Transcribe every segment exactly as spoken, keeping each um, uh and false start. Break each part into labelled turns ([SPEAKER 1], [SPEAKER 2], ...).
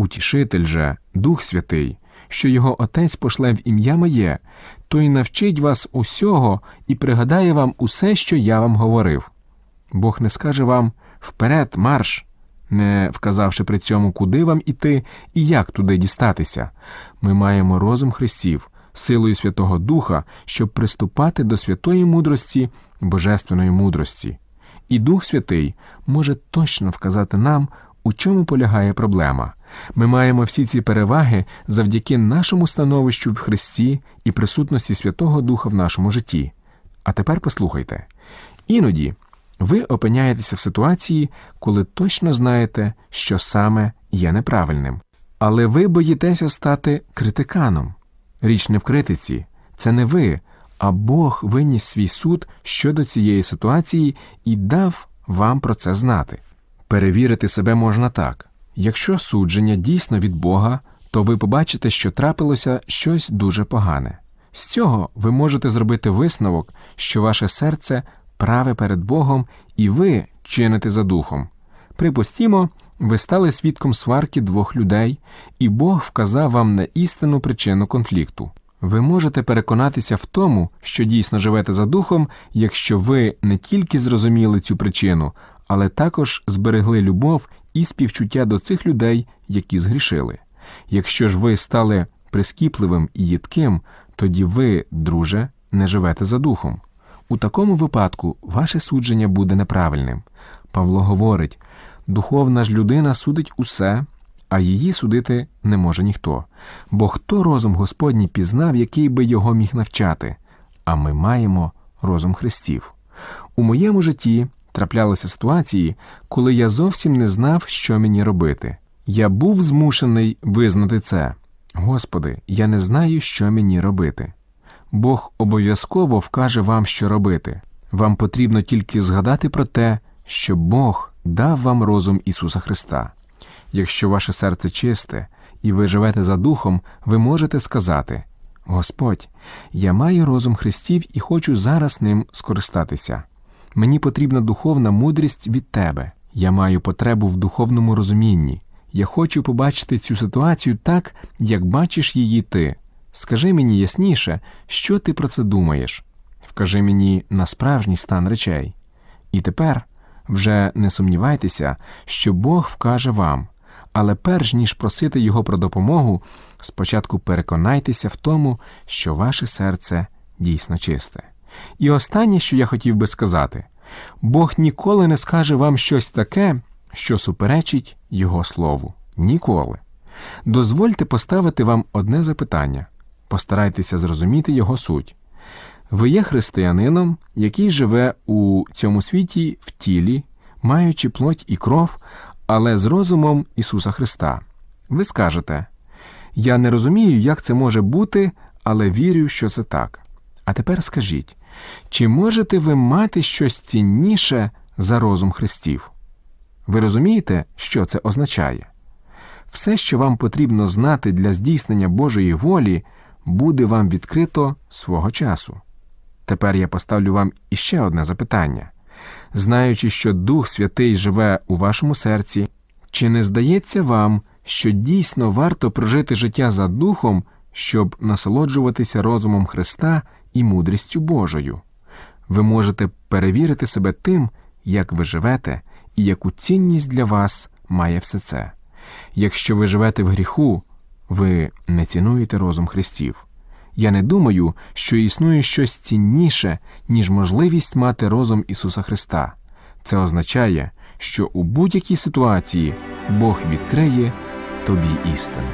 [SPEAKER 1] Утішитель же, Дух Святий, що його Отець пошле в ім'я моє, той навчить вас усього і пригадає вам усе, що я вам говорив. Бог не скаже вам «вперед, марш», не вказавши при цьому, куди вам іти і як туди дістатися. Ми маємо розум Христів, силою Святого Духа, щоб приступати до святої мудрості, божественної мудрості. І Дух Святий може точно вказати нам, у чому полягає проблема. Ми маємо всі ці переваги завдяки нашому становищу в Христі і присутності Святого Духа в нашому житті. А тепер послухайте. Іноді ви опиняєтеся в ситуації, коли точно знаєте, що саме є неправильним. Але ви боїтеся стати критиканом. Річ не в критиці. Це не ви, а Бог виніс свій суд щодо цієї ситуації і дав вам про це знати. Перевірити себе можна так. Якщо судження дійсно від Бога, то ви побачите, що трапилося щось дуже погане. З цього ви можете зробити висновок, що ваше серце праве перед Богом і ви чините за духом. Припустімо, ви стали свідком сварки двох людей, і Бог вказав вам на істинну причину конфлікту. Ви можете переконатися в тому, що дійсно живете за духом, якщо ви не тільки зрозуміли цю причину, але також зберегли любов і співчуття до цих людей, які згрішили. Якщо ж ви стали прискіпливим і їдким, тоді ви, друже, не живете за духом. У такому випадку ваше судження буде неправильним. Павло говорить, духовна ж людина судить усе, а її судити не може ніхто. Бо хто розум Господній пізнав, який би його міг навчати? А ми маємо розум Христів. У моєму житті траплялися ситуації, коли я зовсім не знав, що мені робити. Я був змушений визнати це. Господи, я не знаю, що мені робити. Бог обов'язково вкаже вам, що робити. Вам потрібно тільки згадати про те, що Бог дав вам розум Ісуса Христа. Якщо ваше серце чисте, і ви живете за духом, ви можете сказати: «Господь, я маю розум Христів і хочу зараз ним скористатися. Мені потрібна духовна мудрість від Тебе. Я маю потребу в духовному розумінні. Я хочу побачити цю ситуацію так, як бачиш її Ти. Скажи мені ясніше, що ти про це думаєш. Вкажи мені на справжній стан речей». І тепер вже не сумнівайтеся, що Бог вкаже вам. Але перш ніж просити Його про допомогу, спочатку переконайтеся в тому, що ваше серце дійсно чисте. І останнє, що я хотів би сказати. Бог ніколи не скаже вам щось таке, що суперечить Його Слову. Ніколи. Дозвольте поставити вам одне запитання. Постарайтеся зрозуміти його суть. Ви є християнином, який живе у цьому світі в тілі, маючи плоть і кров, але з розумом Ісуса Христа. Ви скажете: «Я не розумію, як це може бути, але вірю, що це так». А тепер скажіть, чи можете ви мати щось цінніше за розум Христів? Ви розумієте, що це означає? Все, що вам потрібно знати для здійснення Божої волі, буде вам відкрито свого часу. Тепер я поставлю вам іще одне запитання. Знаючи, що Дух Святий живе у вашому серці, чи не здається вам, що дійсно варто прожити життя за Духом, щоб насолоджуватися розумом Христа і мудрістю Божою? Ви можете перевірити себе тим, як ви живете і яку цінність для вас має все це. Якщо ви живете в гріху, ви не цінуєте розум Христів. Я не думаю, що існує щось цінніше, ніж можливість мати розум Ісуса Христа. Це означає, що у будь-якій ситуації Бог відкриє тобі істину.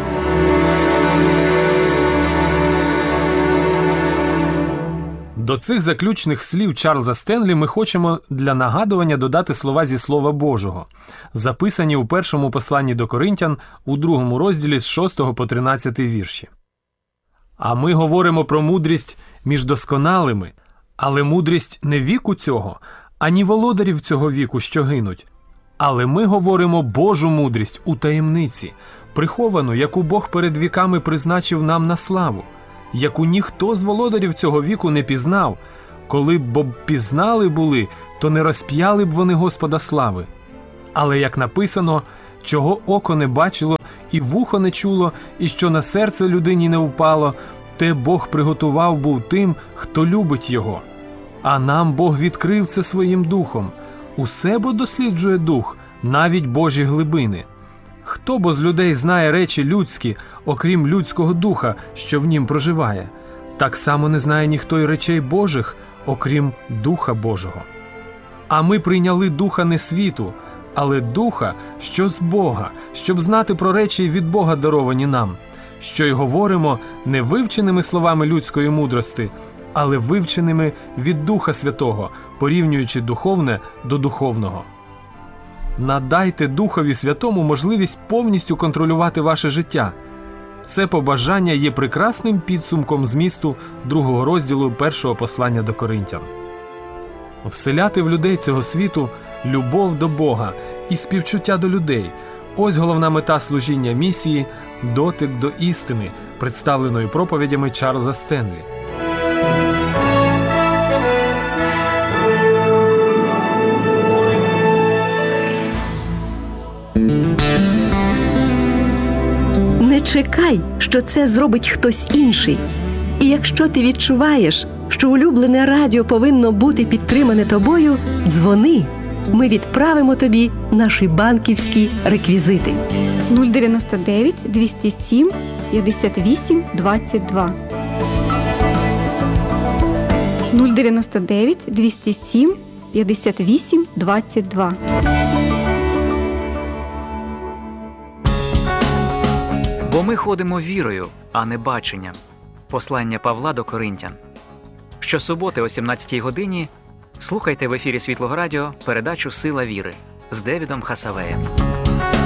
[SPEAKER 2] До цих заключних слів Чарльза Стенлі ми хочемо для нагадування додати слова зі Слова Божого, записані у першому посланні до Коринтян у другому розділі з шостого по тринадцятий вірші. «А ми говоримо про мудрість між досконалими, але мудрість не віку цього, ані володарів цього віку, що гинуть. Але ми говоримо Божу мудрість у таємниці, приховану, яку Бог перед віками призначив нам на славу, яку ніхто з володарів цього віку не пізнав. Коли б пізнали були, то не розп'яли б вони Господа слави. Але, як написано, чого око не бачило і вухо не чуло, і що на серце людині не впало, те Бог приготував був тим, хто любить Його. А нам Бог відкрив це своїм духом. Усе бо досліджує дух, навіть Божі глибини. Хто бо з людей знає речі людські, окрім людського духа, що в нім проживає? Так само не знає ніхто й речей Божих, окрім Духа Божого. А ми прийняли Духа не світу, але Духа, що з Бога, щоб знати про речі від Бога даровані нам, що й говоримо не вивченими словами людської мудрости, але вивченими від Духа Святого, порівнюючи духовне до духовного. Надайте Духові Святому можливість повністю контролювати ваше життя. Це побажання є прекрасним підсумком змісту другого розділу першого послання до Коринтян. Вселяти в людей цього світу любов до Бога і співчуття до людей – ось головна мета служіння місії «Дотик до істини», представленої проповідями Чарльза Стенлі.
[SPEAKER 3] Не чекай, що це зробить хтось інший. І якщо ти відчуваєш, що улюблене радіо повинно бути підтримане тобою, дзвони. Ми відправимо тобі наші банківські реквізити.
[SPEAKER 4] нуль дев'яносто дев'ять двісті сім п'ятдесят вісім двадцять два. нуль дев'яносто дев'ять двісті сім п'ятдесят вісім двадцять два.
[SPEAKER 5] Бо ми ходимо вірою, а не баченням. Послання Павла до Коринтян. Щосуботи о сімнадцятій годині слухайте в ефірі Світлого Радіо передачу «Сила віри» з Девідом Хасавеєм.